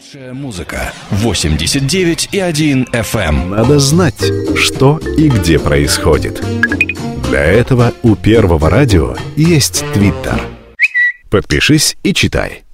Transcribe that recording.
Лучшая музыка. 89,1 FM. Надо знать, что и где происходит. Для этого у Первого радио есть Твиттер. Подпишись и читай.